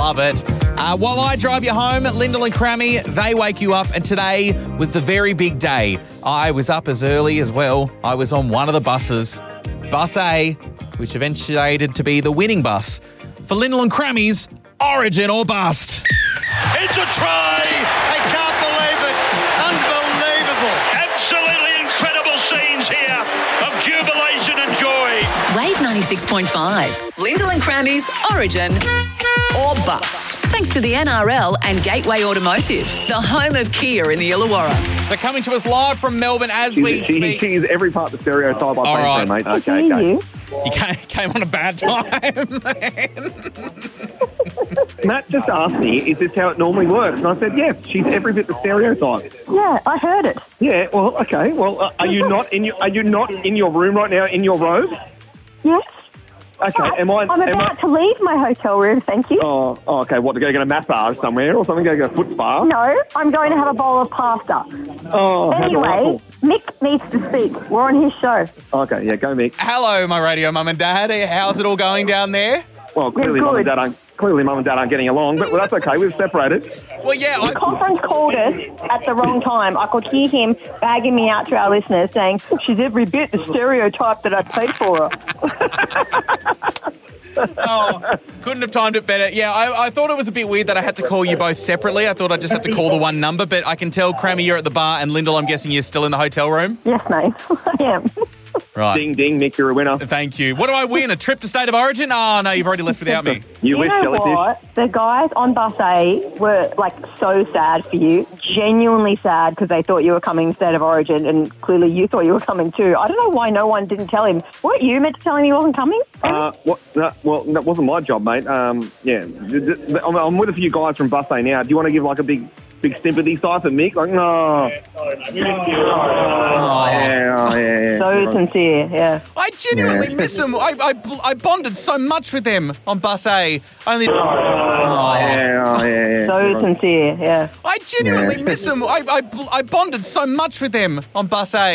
love it. While I drive you home, Lyndall and Crammy, they wake you up. And today was the very big day. I was up as early as well. I was on one of the buses, Bus A, which eventuated to be the winning bus for Lyndall and Crammy's Origin or Bust. It's a try! I can't believe it. Unbelievable. Absolutely incredible scenes here of jubilation and joy. Wave 96.5. Lyndall and Crammy's Origin or Bust. Thanks to the NRL and Gateway Automotive, the home of Kia in the Illawarra. So coming to us live from Melbourne as we speak. She is every part of the stereotype I paint for, mate. Okay. You came on a bad time, man. Matt just asked me, is this how it normally works? And I said, yes, she's every bit the stereotype. Yeah, I heard it. Yeah, well, okay. Well, are you not in your room right now in your robe? Yes. Okay, I'm about to leave my hotel room, thank you. Oh, okay. What, to go get a massage somewhere or something? Go get a foot spa? No, I'm going to have a bowl of pasta. Oh, anyway, Mick needs to speak. We're on his show. Okay, yeah, go Mick. Hello, my radio mum and dad. How's it all going down there? Well, clearly mum and dad aren't getting along, but that's okay. We've separated. Well, yeah. The conference called us at the wrong time. I could hear him bagging me out to our listeners saying, she's every bit the stereotype that I played for her. Oh, couldn't have timed it better. Yeah, I thought it was a bit weird that I had to call you both separately. I thought I just had to call the one number, but I can tell, Crammy, you're at the bar, and Lyndall, I'm guessing you're still in the hotel room? Yes, mate. I am. Right. Ding, ding, Mick, you're a winner. Thank you. What do I win? A trip to State of Origin? Oh, no, you've already left without me. You know what? The guys on Bus A were, so sad for you. Genuinely sad because they thought you were coming State of Origin and clearly you thought you were coming too. I don't know why no one didn't tell him. Weren't you meant to tell him he wasn't coming? Well, that wasn't my job, mate. Yeah. I'm with a few guys from Bus A now. Do you want to give, a big sympathy sign for Mick? No. Yeah. So sincere, yeah. I genuinely miss them. I bonded so much with them on Bus A. Only. So sincere, yeah. I genuinely miss them. I bonded so much with them on Bus A.